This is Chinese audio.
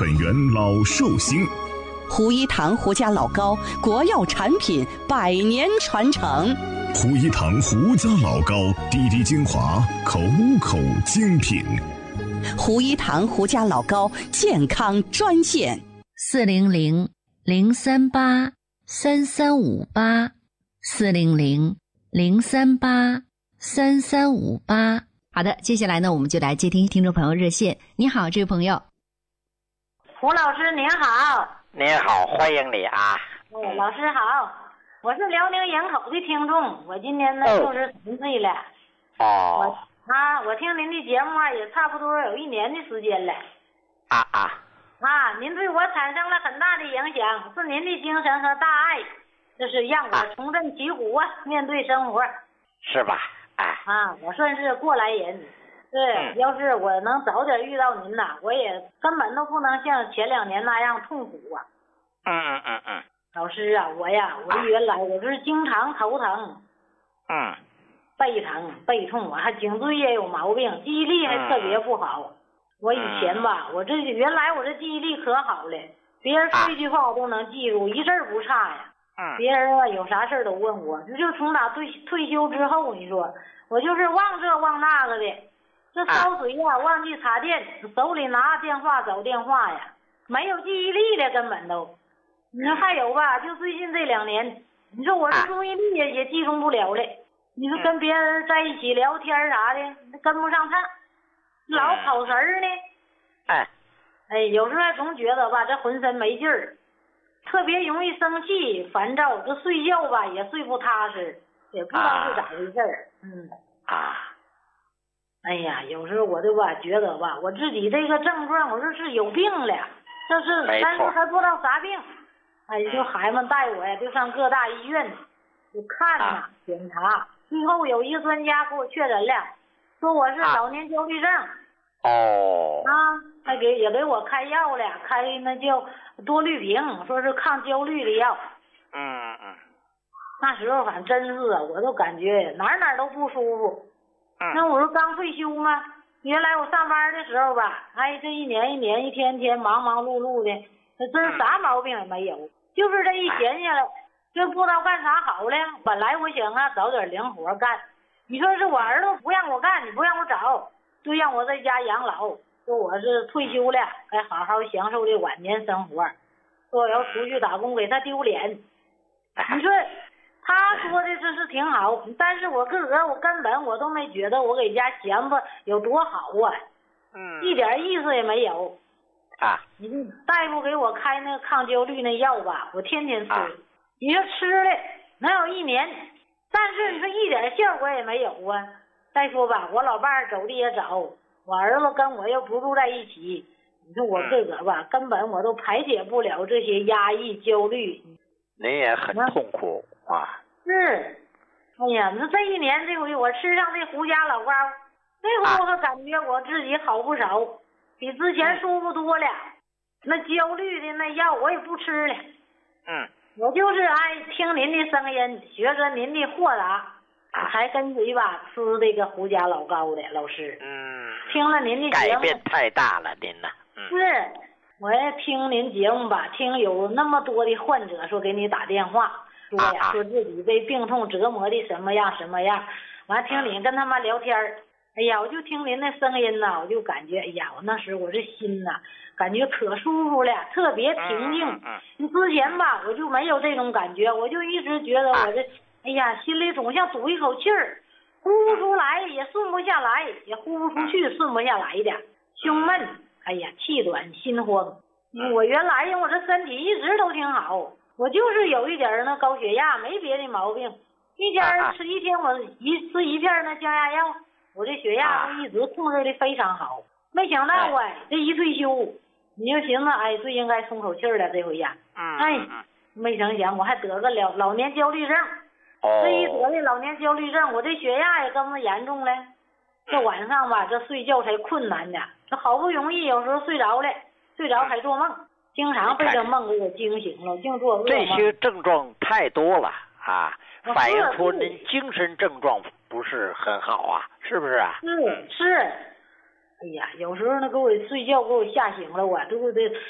本源老寿星。 胡一堂胡家老高，国药产品100年传承。 胡一堂胡家老高，滴滴精华，口口精品。 胡一堂胡家老高健康专线 ：400-038-3358，400-038-3358。好的，接下来呢，我们就来接听听众朋友热线。你好，这位朋友。 胡老师您好。 您好，欢迎你啊。 老师好，我是辽宁营口的听众，我今年呢63岁了。我听您的节目也差不多有1年的时间了。您对我产生了很大的影响，是您的精神和大爱，就是让我重振旗鼓面对生活。 是吧？ 我算是过来人。对，要是我能早点遇到您呐，我也根本都不能像前2年那样痛苦啊。老师啊，我原来我是经常头疼，背疼背痛，我还颈椎也有毛病，记忆力还特别不好。我以前吧，原来我这记忆力可好了，别人说一句话我都能记住，一字不差呀。别人有啥事都问我，就从打退休之后，你说我就是忘这忘那个的。这烧水忘记插电，手里拿电话找电话呀，没有记忆力了，根本都。你说还有吧，就最近这2年，你说我这注意力也集中不了了。你说跟别人在一起聊天啥的，跟不上趟，老跑神儿呢。有时候还总觉得吧，这浑身没劲儿，特别容易生气、烦躁，这睡觉吧也睡不踏实，也不知道是咋回事儿。有时候我就吧觉得吧，我自己这个症状，我说是有病了，但是还不知道啥病。就孩子们带我呀，就上各大医院就看检查，最后有一个专家给我确诊了，说我是老年焦虑症。也给我开药了，开那叫多氯平，说是抗焦虑的药。那时候反正真是我都感觉哪都不舒服。那我说刚退休嘛，原来我上班的时候吧，这一年一天天忙忙碌碌的，真啥毛病也没有，就是这一闲下来就不知道干啥好了。本来我想找点零活干，你说是我儿子不让我干，你不让我找，就让我在家养老，说我是退休了，该好好享受这晚年生活，说我要出去打工给他丢脸。你说他说的这是挺好，但是我根本我都没觉得我给家闲着有多好啊，一点意思也没有。你大夫给我开那个抗焦虑那药吧，我天天吃，你说吃了能有1年，但是你说一点效果也没有啊。再说吧，我老伴儿走的也早，我儿子跟我又不住在一起，你说我自个儿吧，根本我都排解不了这些压抑焦虑。 您也很痛苦是，那这1年这回我吃上这胡家老高，这回我可感觉我自己好不少，比之前舒服多了。那焦虑的那药我也不吃了。我就是听您的声音，学着您的豁达，才跟随吧吃这个胡家老高的老师。听了您的节目， 改变太大了，您呢？ 是，我也听您节目吧，听有那么多的患者说给你打电话。说自己被病痛折磨的什么样，完听您跟他们聊天我就听您的声音呐，我就感觉我那时我这心呐，感觉可舒服了，特别平静。之前吧我就没有这种感觉，我就一直觉得我这心里总像堵一口气儿，呼不出来也顺不下来，也呼不出去顺不下来的，胸闷，气短心慌。我原来我这身体一直都挺好，我就是有一点那高血压，没别的毛病。一天吃一天，我吃一片那降压药，我这血压一直控制的非常好。没想到这一退休，你就寻思最应该松口气了这回呀。没成想我还得个老年焦虑症。这一得的老年焦虑症，我这血压也跟着严重了。这晚上吧，这睡觉才困难呢。这好不容易有时候睡着了，睡着还做梦。经常被这梦给我惊醒了，净做噩梦。 这些症状太多了反映出您精神症状不是很好是不是是。有时候给我睡觉给我吓醒了，对不对？